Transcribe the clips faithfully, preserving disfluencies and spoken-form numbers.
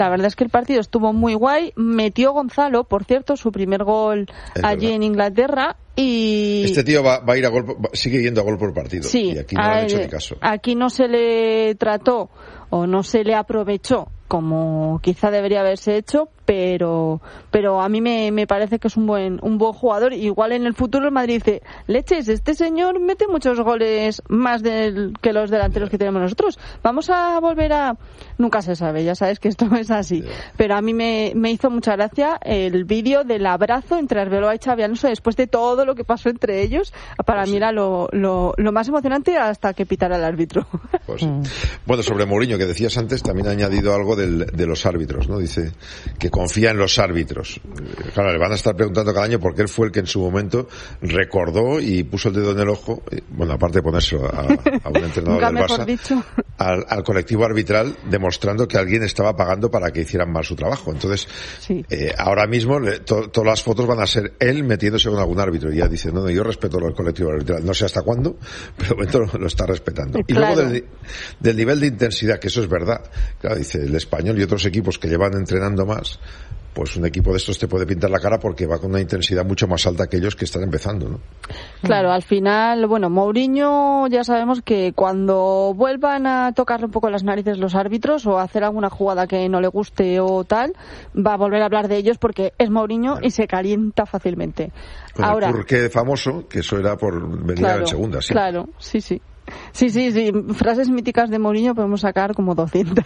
La verdad es que el partido estuvo muy guay. Metió Gonzalo, por cierto, su primer gol es allí verdad. En Inglaterra. Y este tío va, va a ir a gol, sigue yendo a gol por partido. Sí, y aquí no a, le han hecho ni caso. Aquí no se le trató o no se le aprovechó como quizá debería haberse hecho, pero pero a mí me, me parece que es un buen un buen jugador. Igual en el futuro el Madrid dice, leches, este señor mete muchos goles más del, que los delanteros que tenemos nosotros. Vamos a volver a... Nunca se sabe, ya sabes que esto es así. Pero a mí me, me hizo mucha gracia el vídeo del abrazo entre Arbeloa y Xabi Alonso después de todo lo que pasó entre ellos. Para pues mí sí. era lo, lo, lo más emocionante hasta que pitara el árbitro. Pues sí. Bueno, sobre Mourinho, que decías antes, también ha añadido algo del, de los árbitros, ¿no? Dice que confía en los árbitros. Claro, le van a estar preguntando cada año porque él fue el que en su momento recordó y puso el dedo en el ojo, bueno, aparte de ponérselo a, a un entrenador del Barça, al, al colectivo arbitral, demostrando que alguien estaba pagando para que hicieran mal su trabajo. Entonces, sí. eh, ahora mismo le, to, todas las fotos van a ser él metiéndose con algún árbitro y ya dice, no, no, yo respeto al colectivo arbitral, no sé hasta cuándo, pero de momento lo, lo está respetando. Y claro. luego del, del nivel de intensidad, que eso es verdad, claro, dice, el Español y otros equipos que llevan entrenando más, pues un equipo de estos te puede pintar la cara porque va con una intensidad mucho más alta que ellos que están empezando, ¿no? Claro, al final, bueno, Mourinho ya sabemos que cuando vuelvan a tocarle un poco las narices los árbitros o hacer alguna jugada que no le guste o tal, va a volver a hablar de ellos porque es Mourinho claro. y se calienta fácilmente. Con Ahora, el porqué famoso, que eso era por venir claro, en segunda, sí. Claro, sí, sí. Sí, sí, sí, frases míticas de Mourinho podemos sacar como doscientas.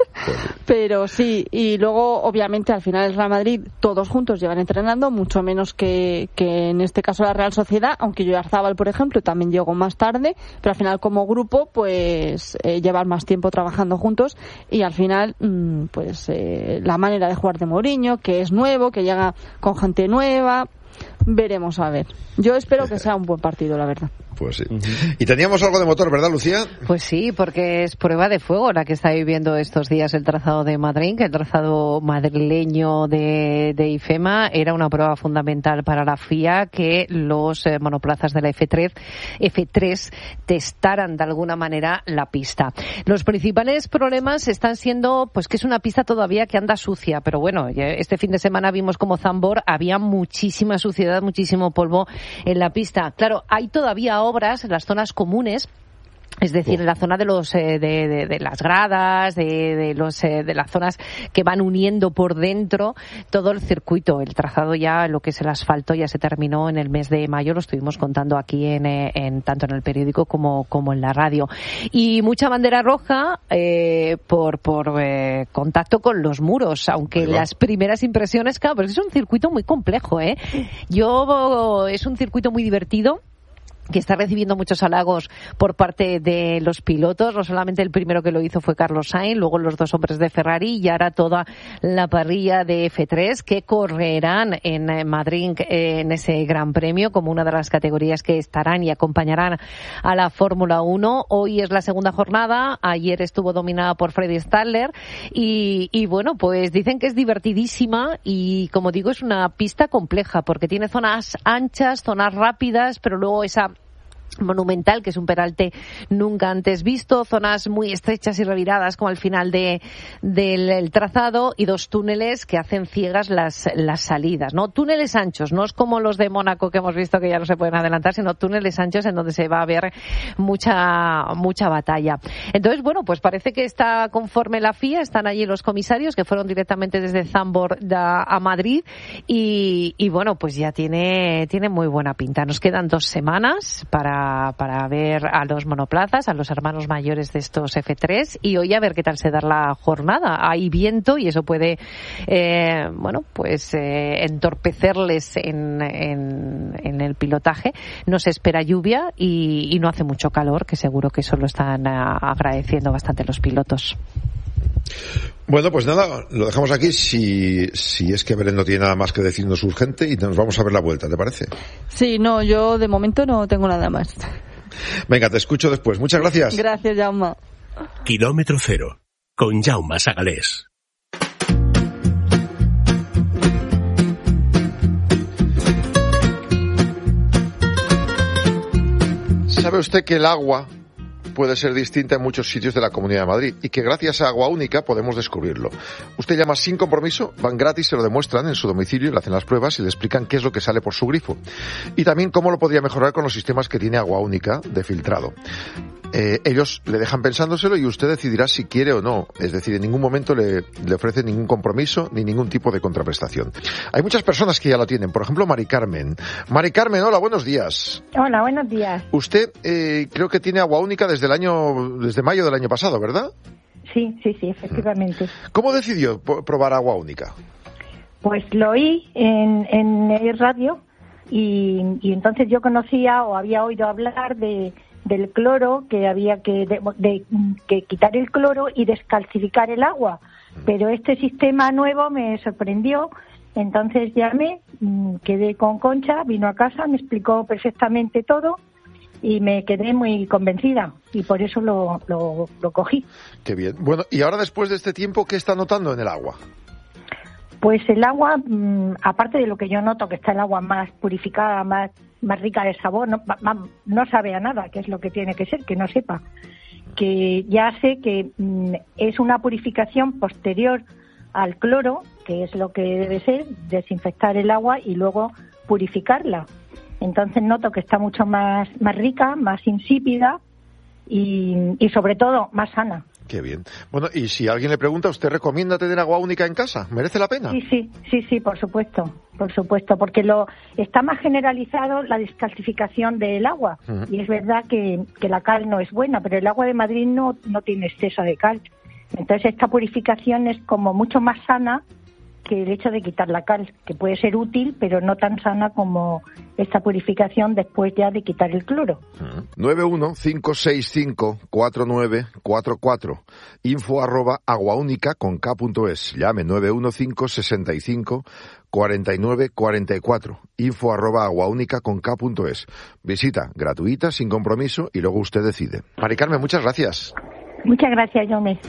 Pero sí, y luego obviamente al final el Real Madrid todos juntos llevan entrenando, mucho menos que, que en este caso la Real Sociedad, aunque Oyarzábal, por ejemplo, también llegó más tarde, pero al final como grupo pues eh, llevan más tiempo trabajando juntos y al final mmm, pues eh, la manera de jugar de Mourinho, que es nuevo, que llega con gente nueva, veremos a ver. Yo espero que sea un buen partido, la verdad. Pues sí. Uh-huh. Y teníamos algo de motor, ¿verdad, Lucía? Pues sí, porque es prueba de fuego la que está viviendo estos días el trazado de Madrid, que el trazado madrileño de, de IFEMA era una prueba fundamental para la F I A, que los eh, monoplazas de la F tres, F tres testaran de alguna manera la pista. Los principales problemas están siendo, pues que es una pista todavía que anda sucia, pero bueno, este fin de semana vimos como Zandvoort había muchísima suciedad, muchísimo polvo en la pista. Claro, hay todavía obras en las zonas comunes, es decir, en la zona de los eh, de, de, de las gradas, de, de los eh, de las zonas que van uniendo por dentro todo el circuito. El trazado ya, lo que es el asfalto, ya se terminó en el mes de mayo, lo estuvimos contando aquí en, en tanto en el periódico como como en la radio. Y mucha bandera roja eh, por por eh, contacto con los muros, aunque las primeras impresiones, claro, pero es un circuito muy complejo, ¿eh? Yo es un circuito muy divertido, que está recibiendo muchos halagos por parte de los pilotos. No solamente el primero que lo hizo fue Carlos Sainz, luego los dos hombres de Ferrari y ahora toda la parrilla de F tres que correrán en Madrid en ese Gran Premio como una de las categorías que estarán y acompañarán a la Fórmula uno. Hoy es la segunda jornada, ayer estuvo dominada por Freddy Stadler y, y bueno, pues dicen que es divertidísima y, como digo, es una pista compleja porque tiene zonas anchas, zonas rápidas, pero luego esa monumental, que es un peralte nunca antes visto, zonas muy estrechas y reviradas como al final de del el trazado y dos túneles que hacen ciegas las las salidas, ¿no? Túneles anchos, no es como los de Mónaco que hemos visto que ya no se pueden adelantar, sino túneles anchos en donde se va a ver mucha mucha batalla. Entonces, bueno, pues parece que está conforme la F I A, están allí los comisarios que fueron directamente desde Zandvoort a Madrid y, y bueno, pues ya tiene tiene muy buena pinta. Nos quedan dos semanas para para ver a los monoplazas, a los hermanos mayores de estos F tres y hoy a ver qué tal se da la jornada. Hay viento y eso puede, eh, bueno, pues eh, entorpecerles en, en, en el pilotaje. No se espera lluvia y, y no hace mucho calor, que seguro que eso lo están uh, agradeciendo bastante los pilotos. Bueno, pues nada, lo dejamos aquí. Si, si es que Belén no tiene nada más que decirnos urgente y nos vamos a ver la vuelta, ¿te parece? Sí, no, yo de momento no tengo nada más. Venga, te escucho después. Muchas gracias. Gracias, Jaume. Kilómetro cero, con Jaume Sagalés. ¿Sabe usted que el agua puede ser distinta en muchos sitios de la Comunidad de Madrid y que gracias a Agua Única podemos descubrirlo. Usted llama sin compromiso, van gratis, se lo demuestran en su domicilio, le hacen las pruebas y le explican qué es lo que sale por su grifo. Y también cómo lo podría mejorar con los sistemas que tiene Agua Única de filtrado. Eh, ellos le dejan pensándoselo y usted decidirá si quiere o no. Es decir, en ningún momento le, le ofrecen ningún compromiso ni ningún tipo de contraprestación. Hay muchas personas que ya lo tienen. Por ejemplo, Mari Carmen. Mari Carmen, hola, buenos días. Hola, buenos días. Usted eh, creo que tiene Agua Única desde el año, desde mayo del año pasado, ¿verdad? Sí, sí, sí, efectivamente. ¿Cómo decidió probar Agua Única? Pues lo oí en, en el radio y, y entonces yo conocía o había oído hablar de del cloro, que había que, de, de, que quitar el cloro y descalcificar el agua. Pero este sistema nuevo me sorprendió, entonces llamé, quedé con Concha, vino a casa, me explicó perfectamente todo y me quedé muy convencida y por eso lo, lo, lo cogí. Qué bien. Bueno, y ahora después de este tiempo, ¿qué está notando en el agua? Pues el agua, aparte de lo que yo noto, que está el agua más purificada, más más rica de sabor, no, no sabe a nada, que es lo que tiene que ser, que no sepa. Que ya sé que mm, es una purificación posterior al cloro, que es lo que debe ser, desinfectar el agua y luego purificarla. Entonces noto que está mucho más, más rica, más insípida y, y sobre todo más sana. Qué bien. Bueno, y si alguien le pregunta, ¿usted recomienda tener Agua Única en casa? ¿Merece la pena? Sí, sí, sí, sí, por supuesto, por supuesto, porque lo está más generalizado la descalcificación del agua. Uh-huh. Y es verdad que, que la cal no es buena, pero el agua de Madrid no, no tiene exceso de cal. Entonces esta purificación es como mucho más sana que el hecho de quitar la cal, que puede ser útil, pero no tan sana como esta purificación después ya de quitar el cloro. nueve uno cinco seis cinco cuatro nueve cuatro cuatro, info arroba aguaúnica con k punto es. Llame nueve uno cinco seis cinco cuatro nueve cuatro cuatro, info arroba aguaúnica con k punto es. Visita gratuita, sin compromiso, y luego usted decide. Mari Carmen, muchas gracias. Muchas gracias, Jaume.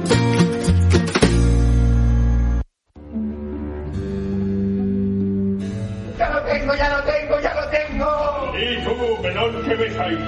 ¡Ya lo tengo, ya lo tengo, ya lo tengo! ¿Y tú, melón, qué ves ahí?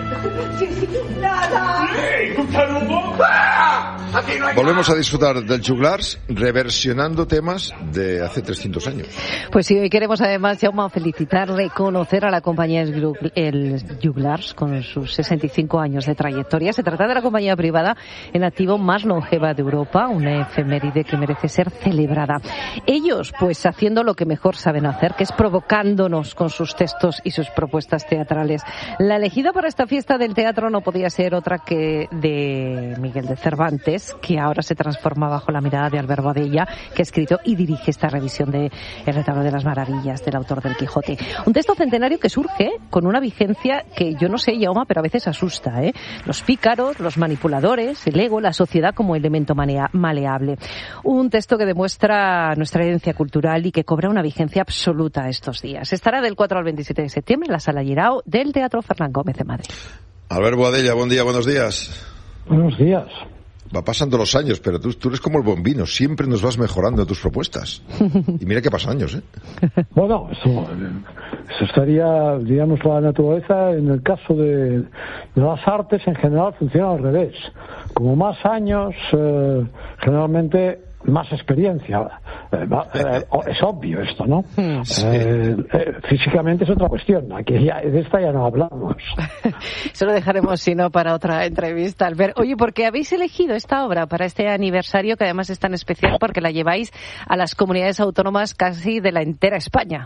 ¡Nada! ¡Eh! ¿Escuchar humo? ¡Ah! Aquí no hay Volvemos nada. a disfrutar del Juglars reversionando temas de hace trescientos años. Pues sí, hoy queremos además, Jaume, felicitar, reconocer a la compañía el Juglars con sus sesenta y cinco años de trayectoria. Se trata de la compañía privada en activo más longeva de Europa, una efeméride que merece ser celebrada. Ellos, pues haciendo lo que mejor saben hacer, que es provocándonos con sus textos y sus propuestas teatrales. La elegida para esta fiesta del teatro no podía ser otra que de Miguel de Cervantes, que ahora se transforma bajo la mirada de Albert Boadella, que ha escrito y dirige esta revisión de El retablo de las maravillas del autor del Quijote. Un texto centenario que surge con una vigencia que yo no sé, Jaume, pero a veces asusta, ¿eh? Los pícaros, los manipuladores, el ego, la sociedad como elemento manea- maleable. Un texto que demuestra nuestra herencia cultural y que cobra una vigencia absoluta estos días. Estará del cuatro al veintisiete de septiembre en la Sala Guirao del Teatro Fernán Gómez de Madrid. Albert Boadella, buen día, buenos días. Buenos días. Va pasando los años, pero tú, tú eres como el bombino, siempre nos vas mejorando tus propuestas. Y mira que pasan años, ¿eh? Bueno, eso, eso estaría, digamos, la naturaleza, en el caso de, de las artes en general, funciona al revés. Como más años, eh, generalmente más experiencia. Eh, eh, es obvio esto, ¿no? Sí. Eh, eh, físicamente es otra cuestión. Aquí ya, de esta ya no hablamos. Eso lo dejaremos, si no, para otra entrevista, Albert. Oye, ¿por qué habéis elegido esta obra para este aniversario, que además es tan especial porque la lleváis a las comunidades autónomas casi de la entera España?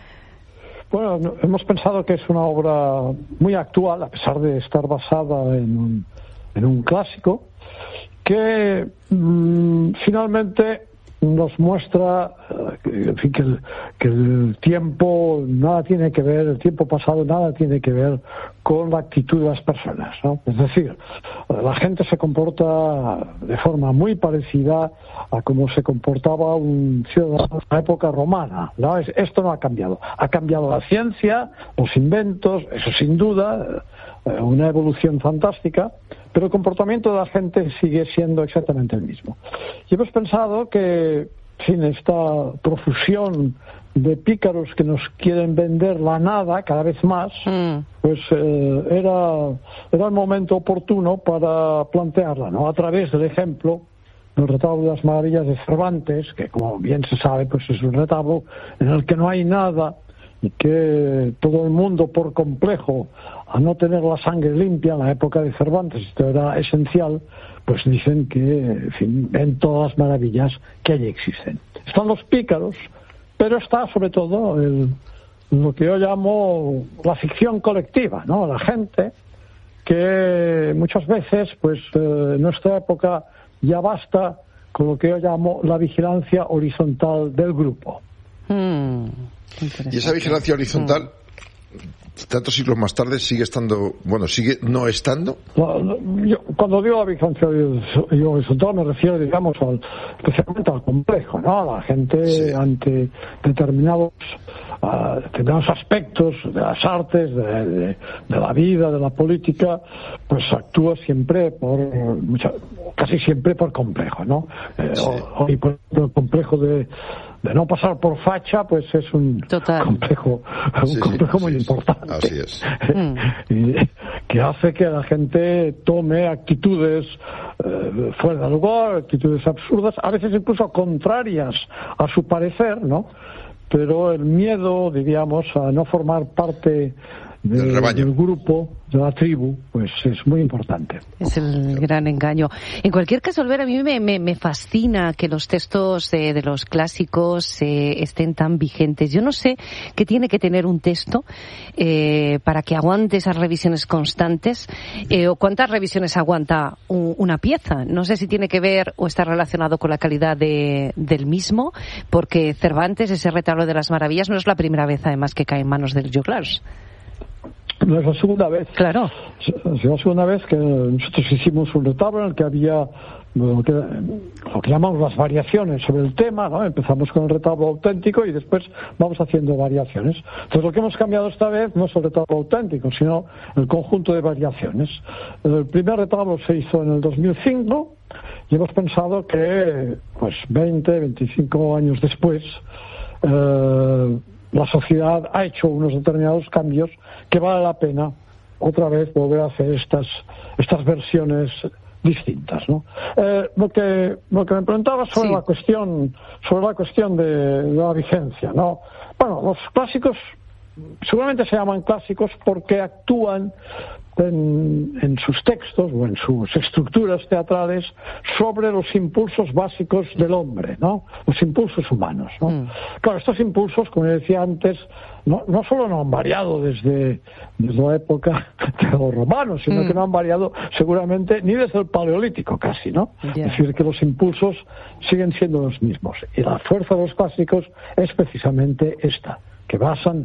Bueno, no, hemos pensado que es una obra muy actual, a pesar de estar basada en un, en un clásico, que mmm, finalmente nos muestra eh, en fin, que, el, que el tiempo nada tiene que ver, el tiempo pasado nada tiene que ver con la actitud de las personas, ¿no? Es decir, la gente se comporta de forma muy parecida a cómo se comportaba un ciudadano en la época romana, ¿no? Es, esto no ha cambiado. Ha cambiado la ciencia, los inventos, eso sin duda, eh, una evolución fantástica, pero el comportamiento de la gente sigue siendo exactamente el mismo. Y hemos pensado que sin esta profusión de pícaros que nos quieren vender la nada cada vez más, mm. pues eh, era, era el momento oportuno para plantearla, ¿no? A través del ejemplo del retablo de las maravillas de Cervantes, que como bien se sabe, pues es un retablo en el que no hay nada y que todo el mundo, por complejo a no tener la sangre limpia en la época de Cervantes, esto era esencial, pues dicen que, en fin, ven todas las maravillas que allí existen. Están los pícaros, pero está sobre todo el, lo que yo llamo la ficción colectiva, ¿no? La gente que muchas veces, pues eh, en nuestra época ya basta con lo que yo llamo la vigilancia horizontal del grupo. Mm, y esa vigilancia horizontal, mm. tantos siglos más tarde, sigue estando, bueno, sigue no estando. Yo, cuando digo la vigilancia horizontal me refiero, digamos, al, especialmente al complejo, ¿no? A la gente sí. ante determinados, uh, determinados aspectos de las artes, de, de, de la vida, de la política, pues actúa siempre por, mucha, casi siempre por complejo, ¿no? Eh, sí. o, o, y por el complejo de de no pasar por facha, pues es un Total. complejo, un sí, complejo sí, muy sí, importante. Así es. y que hace que la gente tome actitudes eh, fuera de lugar, actitudes absurdas, a veces incluso contrarias a su parecer, ¿no? Pero el miedo, diríamos, a no formar parte de, del rebaño, del grupo, de la tribu, pues es muy importante. Es el gran engaño. En cualquier caso, Albert, a mí me, me, me fascina que los textos eh, de los clásicos eh, estén tan vigentes. Yo no sé qué tiene que tener un texto eh, para que aguante esas revisiones constantes eh, o cuántas revisiones aguanta un, una pieza. No sé si tiene que ver o está relacionado con la calidad de, del mismo, porque Cervantes, ese retablo de las maravillas, no es la primera vez además que cae en manos de Joglars. No es la segunda vez. Claro. Es la segunda vez que nosotros hicimos un retablo en el que había lo que, lo que llamamos las variaciones sobre el tema, ¿no? Empezamos con el retablo auténtico y después vamos haciendo variaciones. Entonces lo que hemos cambiado esta vez no es el retablo auténtico, sino el conjunto de variaciones. El primer retablo se hizo en el dos mil cinco y hemos pensado que, pues, veinte, veinticinco años después, eh, la sociedad ha hecho unos determinados cambios que vale la pena otra vez volver a hacer estas estas versiones distintas, ¿no? Eh, lo que lo que me preguntabas sobre sí. la cuestión sobre la cuestión de, de la vigencia, ¿no? Bueno, los clásicos seguramente se llaman clásicos porque actúan en, en sus textos o en sus estructuras teatrales sobre los impulsos básicos del hombre, ¿no? Los impulsos humanos, ¿no? Mm. Claro, estos impulsos, como decía antes, no, no solo no han variado desde, desde la época de los romanos, sino mm. que no han variado seguramente ni desde el Paleolítico casi, ¿no? Yeah. Es decir, que los impulsos siguen siendo los mismos. Y la fuerza de los clásicos es precisamente esta, que basan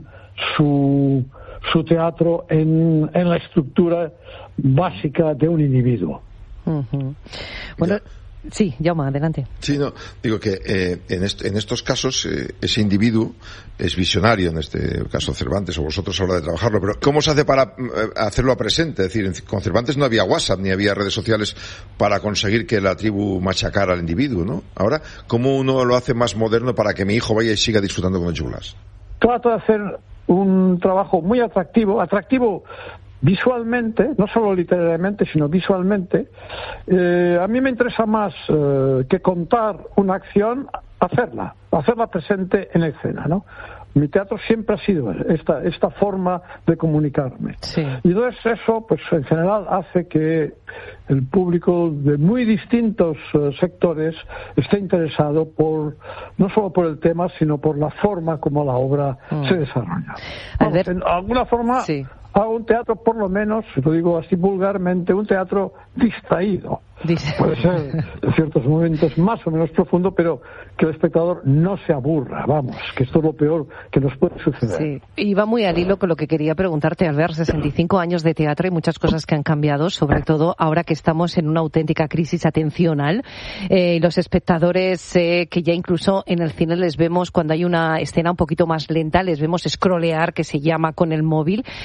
su su teatro en, en la estructura básica de un individuo. Uh-huh. Bueno, sí, Jaume, adelante. Sí, no, digo que eh, en, est- en estos casos eh, ese individuo es visionario, en este caso Cervantes o vosotros a la hora de trabajarlo, pero ¿cómo se hace para eh, hacerlo a presente? Es decir, con Cervantes no había WhatsApp ni había redes sociales para conseguir que la tribu machacara al individuo, ¿no? Ahora, ¿cómo uno lo hace más moderno para que mi hijo vaya y siga disfrutando con los Joglars? Trato de hacer un trabajo muy atractivo, atractivo visualmente, no solo literariamente, sino visualmente. Eh, a mí me interesa más eh, que contar una acción, hacerla, hacerla presente en escena, ¿no? Mi teatro siempre ha sido esta esta forma de comunicarme. Sí. Y entonces eso, pues en general, hace que el público de muy distintos uh, sectores esté interesado por no solo por el tema, sino por la forma como la obra mm. se desarrolla. Vamos, en alguna forma sí. hago un teatro, por lo menos, lo digo así vulgarmente, un teatro distraído. Dice. Puede ser en ciertos momentos más o menos profundo, pero que el espectador no se aburra, vamos, que esto es lo peor que nos puede suceder. Sí, y va muy al hilo con lo que quería preguntarte, Albert. sesenta y cinco años de teatro y muchas cosas que han cambiado, sobre todo ahora que estamos en una auténtica crisis atencional. Eh, los espectadores eh, que ya incluso en el cine les vemos, cuando hay una escena un poquito más lenta, les vemos scrollear, que se llama, con el móvil.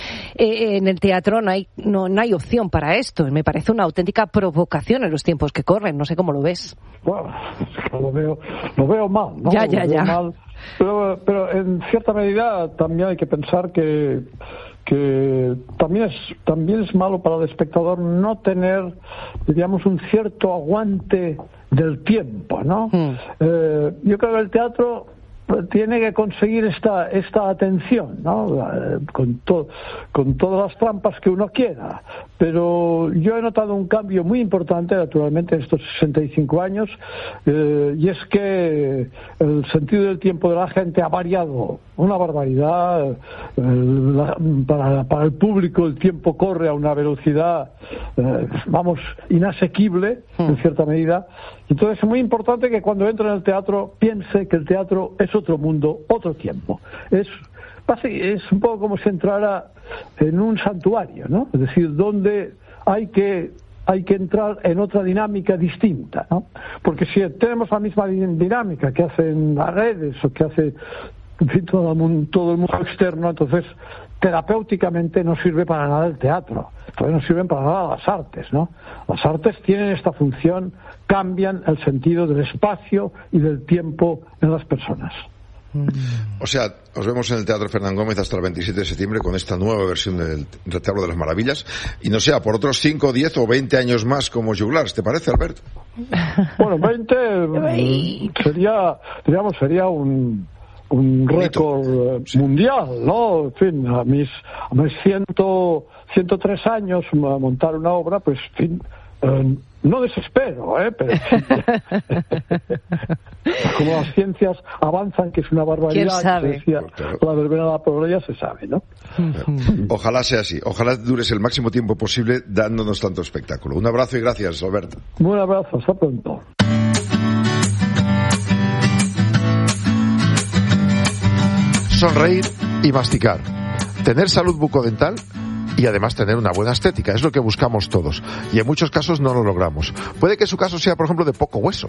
eh, en el teatro no hay no, no hay opción para esto. Me parece una auténtica provocación en los tiempos que corren. No sé cómo lo ves. Bueno, lo veo, lo veo mal, ¿no? Ya, ya, lo veo ya. mal. Pero, pero en cierta medida también hay que pensar que que también es también es malo para el espectador no tener, diríamos, un cierto aguante del tiempo, ¿no? Mm. Eh, yo creo que el teatro tiene que conseguir esta esta atención, ¿no? Con to, con todas las trampas que uno quiera. Pero yo he notado un cambio muy importante, naturalmente, en estos sesenta y cinco años, eh, y es que el sentido del tiempo de la gente ha variado una barbaridad. Eh, la, para, para el público el tiempo corre a una velocidad, eh, vamos, inasequible, en cierta medida. Entonces es muy importante que cuando entre en el teatro piense que el teatro es otro mundo, otro tiempo. Es, es un poco como si entrara en un santuario, ¿no? Es decir, donde hay que hay que entrar en otra dinámica distinta, ¿no? Porque si tenemos la misma dinámica que hacen las redes o que hace, en fin, todo el mundo, todo el mundo externo, entonces terapéuticamente no sirve para nada el teatro, entonces no sirven para nada las artes, ¿no? Las artes tienen esta función, cambian el sentido del espacio y del tiempo en las personas. O sea, os vemos en el Teatro Fernán Gómez hasta el veintisiete de septiembre con esta nueva versión del Retablo de las Maravillas, y no sea por otros cinco, diez o veinte años más como Joglars, ¿te parece, Albert? Bueno, veinte sería, digamos, sería un un récord sí. mundial, ¿no? En fin, a mis, a mis ciento, ciento tres años montar una obra, pues, en fin, eh, no desespero, ¿eh? Pero como las ciencias avanzan, que es una barbaridad, ¿quién sabe? Decía, la verbena de la pobreza ya se sabe, ¿no? Ojalá sea así, ojalá dures el máximo tiempo posible dándonos tanto espectáculo. Un abrazo y gracias, Alberto. Un abrazo, hasta pronto. Sonreír y masticar, tener salud bucodental y además tener una buena estética, es lo que buscamos todos, y en muchos casos no lo logramos. Puede que su caso sea, por ejemplo, de poco hueso,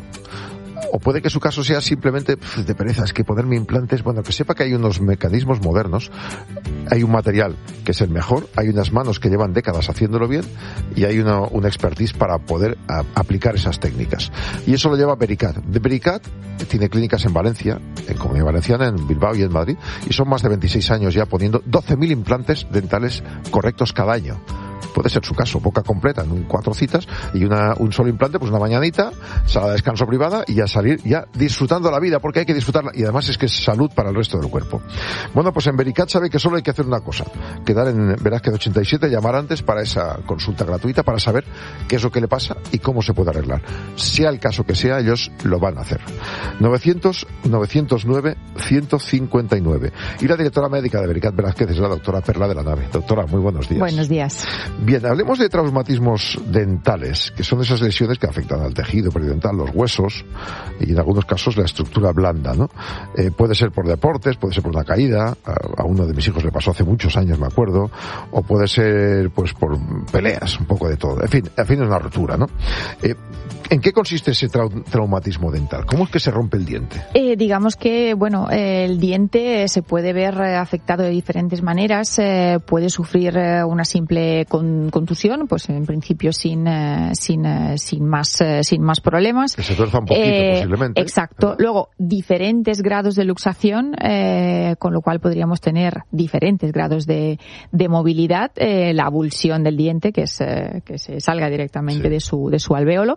o puede que su caso sea simplemente pff, de pereza, es que ponerme implantes, bueno, que sepa que hay unos mecanismos modernos, hay un material que es el mejor, hay unas manos que llevan décadas haciéndolo bien, y hay una, una expertise para poder a, aplicar esas técnicas. Y eso lo lleva Vericat. De Vericat tiene clínicas en Valencia, en Comunidad Valenciana, en Bilbao y en Madrid, y son más de veintiséis años ya poniendo doce mil implantes dentales correctos cada año. Puede ser su caso, boca completa en cuatro citas y una, un solo implante, pues una mañanita, sala de descanso privada y ya salir ya disfrutando la vida, porque hay que disfrutarla, y además es que es salud para el resto del cuerpo. Bueno, pues en Vericat sabe que solo hay que hacer una cosa, quedar en Velázquez ochenta y siete, llamar antes para esa consulta gratuita para saber qué es lo que le pasa y cómo se puede arreglar. Sea el caso que sea, ellos lo van a hacer. novecientos, novecientos nueve, ciento cincuenta y nueve. Y la directora médica de Vericat Velázquez es la doctora Perla de la Nave. Doctora, muy buenos días. Buenos días. Bien, hablemos de traumatismos dentales, que son esas lesiones que afectan al tejido periodontal, los huesos y en algunos casos la estructura blanda, ¿no? Eh, puede ser por deportes, puede ser por una caída, a, a uno de mis hijos le pasó hace muchos años, me acuerdo, o puede ser pues por peleas, un poco de todo. En fin, en fin es una rotura, ¿no? Eh, ¿En qué consiste ese trau- traumatismo dental? ¿Cómo es que se rompe el diente? Eh, digamos que, bueno, eh, el diente se puede ver eh, afectado de diferentes maneras. Eh, puede sufrir eh, una simple con, contusión, pues en principio sin eh, sin eh, sin más eh, sin más problemas. Que se tuerza un poquito, eh, posiblemente. Exacto. ¿Verdad? Luego, diferentes grados de luxación, eh, con lo cual podríamos tener diferentes grados de, de movilidad. Eh, la avulsión del diente, que es eh, que se salga directamente sí. de su de su alvéolo.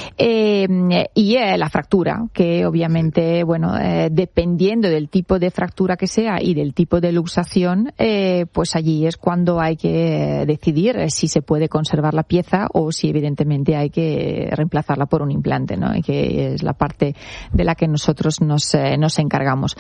Eh, y eh, la fractura, que obviamente, bueno, eh, dependiendo del tipo de fractura que sea y del tipo de luxación, eh, pues allí es cuando hay que decidir si se puede conservar la pieza o si evidentemente hay que reemplazarla por un implante, ¿no? Y que es la parte de la que nosotros nos, eh, nos encargamos.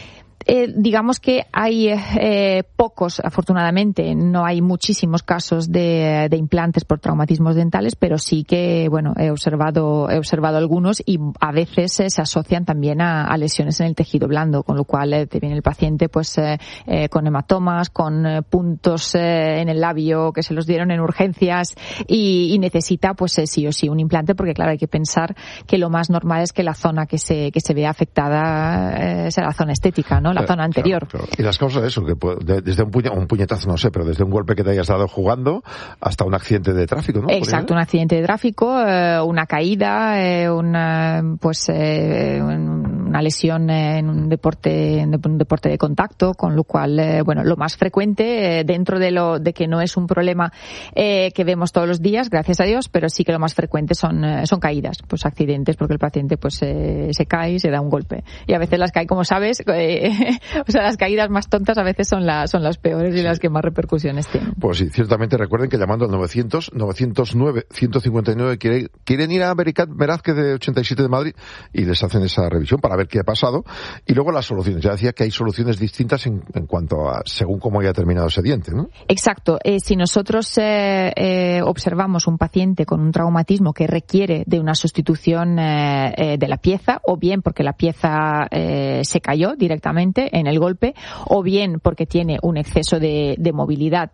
Eh, digamos que hay eh, pocos, afortunadamente, no hay muchísimos casos de, de implantes por traumatismos dentales, pero sí que, bueno, he observado, he observado algunos y a veces eh, se asocian también a, a lesiones en el tejido blando, con lo cual eh, te viene el paciente pues eh, eh, con hematomas, con eh, puntos eh, en el labio que se los dieron en urgencias y, y necesita pues eh, sí o sí un implante, porque claro, hay que pensar que lo más normal es que la zona que se, que se vea afectada eh, sea la zona estética, ¿no? La claro, zona anterior. Claro, claro. Y las causas de eso, que puede, de, desde un, puña, un puñetazo, no sé, pero desde un golpe que te hayas dado jugando hasta un accidente de tráfico, ¿no? Exacto, un accidente de tráfico, eh, una caída, eh, una, pues, eh, una lesión en un deporte, en un deporte de contacto, con lo cual, eh, bueno, lo más frecuente, eh, dentro de lo de que no es un problema eh, que vemos todos los días, gracias a Dios, pero sí que lo más frecuente son, eh, son caídas, pues accidentes, porque el paciente pues eh, se cae y se da un golpe. Y a veces las cae, como sabes, eh, o sea, las caídas más tontas a veces son, la, son las peores y sí. las que más repercusiones tienen. Pues sí, ciertamente recuerden que llamando al novecientos, novecientos nueve, ciento cincuenta y nueve quieren, quieren ir a Vericat Velázquez de ochenta y siete de Madrid y les hacen esa revisión para ver qué ha pasado. Y luego las soluciones. Ya decía que hay soluciones distintas en, en cuanto a según cómo haya terminado ese diente, ¿no? Exacto. Eh, si nosotros eh, eh, observamos un paciente con un traumatismo que requiere de una sustitución eh, eh, de la pieza, o bien porque la pieza eh, se cayó directamente en el golpe, o bien porque tiene un exceso de, de movilidad,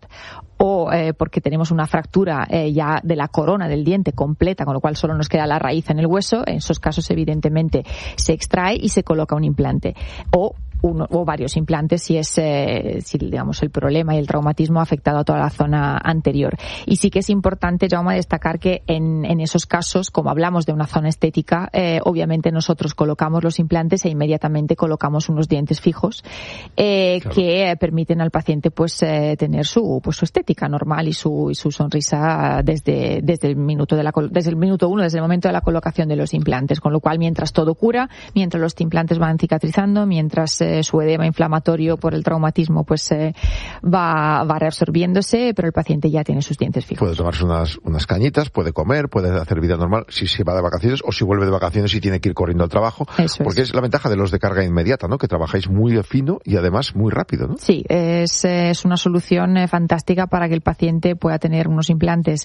o eh, porque tenemos una fractura eh, ya de la corona del diente completa, con lo cual solo nos queda la raíz en el hueso, en esos casos evidentemente se extrae y se coloca un implante. O uno o varios implantes si es eh, si digamos el problema y el traumatismo ha afectado a toda la zona anterior. Y sí que es importante, Jaume, destacar que en, en esos casos, como hablamos de una zona estética, eh, obviamente nosotros colocamos los implantes e inmediatamente colocamos unos dientes fijos eh, claro. que permiten al paciente pues eh, tener su pues su estética normal y su y su sonrisa desde desde el minuto de la desde el minuto uno, desde el momento de la colocación de los implantes. Con lo cual, mientras todo cura, mientras los implantes van cicatrizando, mientras eh, su edema inflamatorio por el traumatismo pues eh, va, va reabsorbiéndose, pero el paciente ya tiene sus dientes fijos. Puede tomarse unas, unas cañitas, puede comer, puede hacer vida normal si se va de vacaciones o si vuelve de vacaciones y tiene que ir corriendo al trabajo. Eso porque es. es la ventaja de los de carga inmediata, ¿no? Que trabajáis muy fino y además muy rápido, ¿no? Sí, es, es una solución eh, fantástica para que el paciente pueda tener unos implantes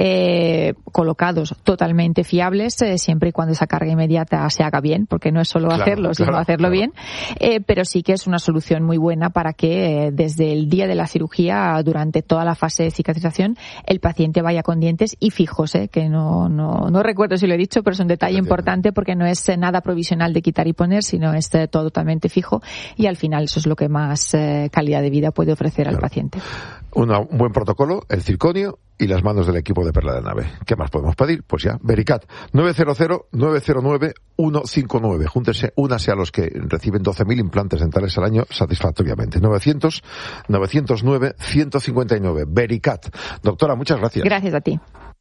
eh, colocados totalmente fiables, eh, siempre y cuando esa carga inmediata se haga bien, porque no es solo claro, hacerlo, claro, sino hacerlo claro. bien. Eh, pero sí que es una solución muy buena para que eh, desde el día de la cirugía, durante toda la fase de cicatrización, el paciente vaya con dientes y fijos, eh, que no, no, no recuerdo si lo he dicho, pero es un detalle Entiendo. importante porque no es eh, nada provisional de quitar y poner, sino es eh, todo totalmente fijo y al final eso es lo que más eh, calidad de vida puede ofrecer claro. al paciente. Una, un buen protocolo, el circonio y las manos del equipo de Perla de Nave. ¿Qué más podemos pedir? Pues ya, Vericat, nueve cero cero, nueve cero nueve, uno cinco nueve. Júntense, únase a los que reciben doce mil implantes dentales al año satisfactoriamente. novecientos, novecientos nueve, ciento cincuenta y nueve. Vericat. Doctora, muchas gracias. Gracias a ti.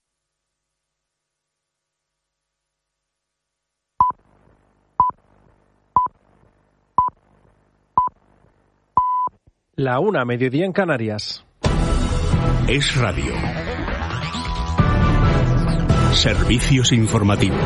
La una, mediodía en Canarias. Es radio. Servicios informativos.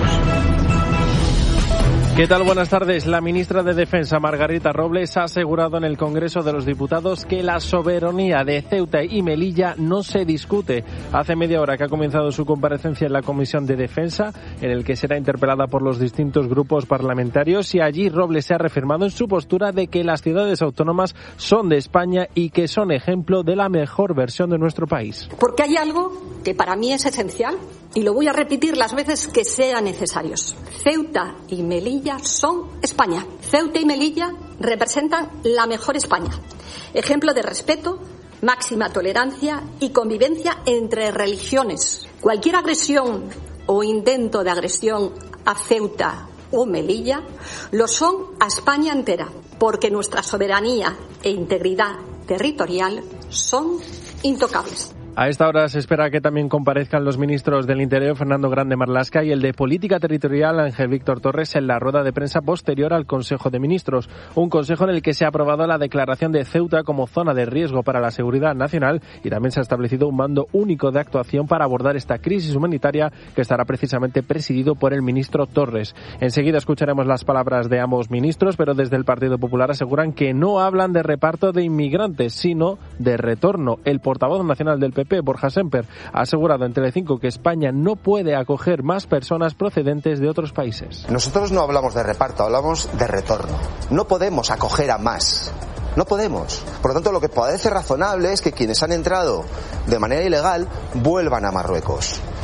¿Qué tal? Buenas tardes. La ministra de Defensa, Margarita Robles, ha asegurado en el Congreso de los Diputados que la soberanía de Ceuta y Melilla no se discute. Hace media hora que ha comenzado su comparecencia en la Comisión de Defensa, en el que será interpelada por los distintos grupos parlamentarios, y allí Robles se ha reafirmado en su postura de que las ciudades autónomas son de España y que son ejemplo de la mejor versión de nuestro país. Porque hay algo que para mí es esencial y lo voy a repetir las veces que sean necesarios. Ceuta y Melilla son España. Ceuta y Melilla representan la mejor España. Ejemplo de respeto, máxima tolerancia y convivencia entre religiones. Cualquier agresión o intento de agresión a Ceuta o Melilla lo son a España entera, porque nuestra soberanía e integridad territorial son intocables. A esta hora se espera que también comparezcan los ministros del Interior, Fernando Grande Marlaska, y el de Política Territorial, Ángel Víctor Torres, en la rueda de prensa posterior al Consejo de Ministros. Un consejo en el que se ha aprobado la declaración de Ceuta como zona de riesgo para la seguridad nacional y también se ha establecido un mando único de actuación para abordar esta crisis humanitaria que estará precisamente presidido por el ministro Torres. Enseguida escucharemos las palabras de ambos ministros, pero desde el Partido Popular aseguran que no hablan de reparto de inmigrantes, sino de retorno. El portavoz nacional del P P, Borja Semper, ha asegurado en Telecinco que España no puede acoger más personas procedentes de otros países. Nosotros no hablamos de reparto, hablamos de retorno. No podemos acoger a más. No podemos. Por lo tanto, lo que parece razonable es que quienes han entrado de manera ilegal vuelvan a Marruecos.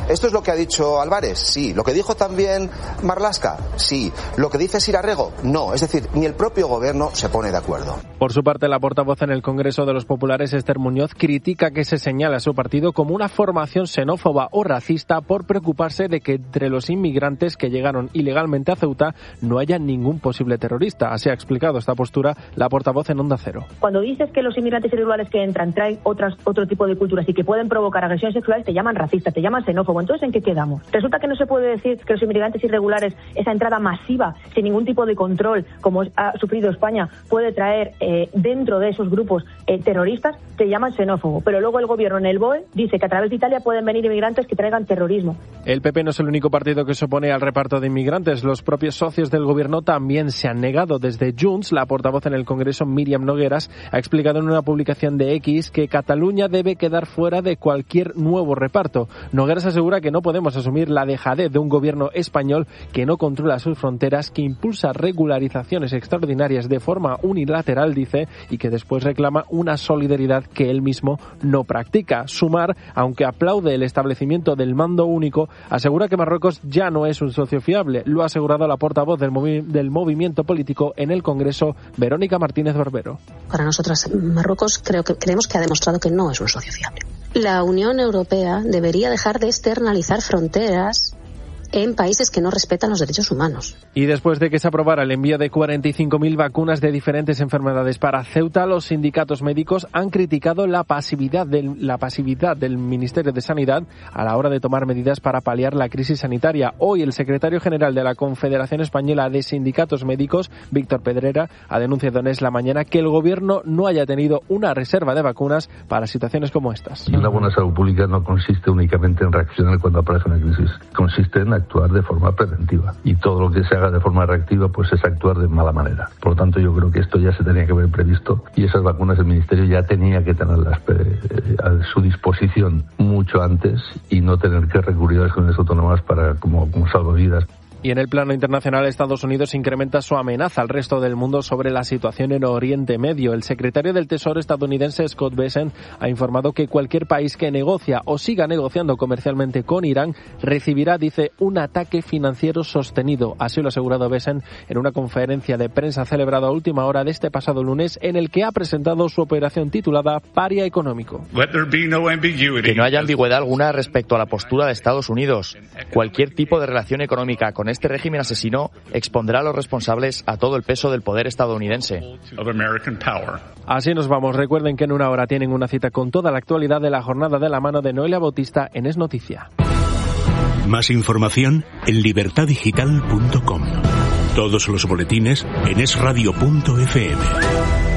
¿Esto es lo que ha dicho Álvarez? Sí. ¿Lo que dijo también Marlaska? Sí. ¿Lo que dice Sirarrego? No. Es decir, ni el propio gobierno se pone de acuerdo. Por su parte, la portavoz en el Congreso de los Populares, Esther Muñoz, critica que se señale a su partido como una formación xenófoba o racista por preocuparse de que entre los inmigrantes que llegaron ilegalmente a Ceuta no haya ningún posible terrorista. Así ha explicado esta postura la portavoz en Onda Cero. Cuando dices que los inmigrantes irregulares que entran traen otras, otro tipo de culturas y que pueden provocar agresiones sexuales, te llaman racista, te llaman xenófobo. Entonces, ¿en qué quedamos? Resulta que no se puede decir que los inmigrantes irregulares, esa entrada masiva, sin ningún tipo de control, como ha sufrido España, puede traer eh, dentro de esos grupos eh, terroristas, te llaman xenófobo. Pero luego el gobierno en el B O E dice que a través de Italia pueden venir inmigrantes que traigan terrorismo. El P P no es el único partido que se opone al reparto de inmigrantes. Los propios socios del gobierno también se han negado. Desde Junts, la portavoz en el Congreso, Míriam Nogueras, ha explicado en una publicación de X que Cataluña debe quedar fuera de cualquier nuevo reparto. Nogueras asegura que no podemos asumir la dejadez de un gobierno español que no controla sus fronteras, que impulsa regularizaciones extraordinarias de forma unilateral, dice, y que después reclama una solidaridad que él mismo no practica. Sumar, aunque aplaude el establecimiento del mando único, asegura que Marruecos ya no es un socio fiable. Lo ha asegurado la portavoz del, movi- del movimiento político en el Congreso, Verónica Martínez Barbero. Para nosotras, Marruecos creo que, creemos que ha demostrado que no es un socio fiable. La Unión Europea debería dejar de externalizar fronteras en países que no respetan los derechos humanos. Y después de que se aprobara el envío de cuarenta y cinco mil vacunas de diferentes enfermedades para Ceuta, los sindicatos médicos han criticado la pasividad del, la pasividad del Ministerio de Sanidad a la hora de tomar medidas para paliar la crisis sanitaria. Hoy el secretario general de la Confederación Española de Sindicatos Médicos, Víctor Pedrera, ha denunciado en Es la Mañana que el gobierno no haya tenido una reserva de vacunas para situaciones como estas. Y una buena salud pública no consiste únicamente en reaccionar cuando aparece una crisis, consiste en actuar de forma preventiva, y todo lo que se haga de forma reactiva pues es actuar de mala manera. Por lo tanto, yo creo que esto ya se tenía que haber previsto y esas vacunas el Ministerio ya tenía que tenerlas eh, a su disposición mucho antes y no tener que recurrir a las comunidades autónomas para como, como salvavidas. Y en el plano internacional, Estados Unidos incrementa su amenaza al resto del mundo sobre la situación en Oriente Medio. El secretario del Tesoro estadounidense, Scott Bessent, ha informado que cualquier país que negocia o siga negociando comercialmente con Irán recibirá, dice, un ataque financiero sostenido. Así lo ha asegurado Bessent en una conferencia de prensa celebrada a última hora de este pasado lunes, en el que ha presentado su operación titulada Paria Económico. Que no haya ambigüedad alguna respecto a la postura de Estados Unidos. Cualquier tipo de relación económica con este régimen asesino expondrá a los responsables a todo el peso del poder estadounidense. Así nos vamos. Recuerden que en una hora tienen una cita con toda la actualidad de la jornada de la mano de Noelia Bautista en Es Noticia. Más información en libertad digital punto com. Todos los boletines en es radio punto efe eme.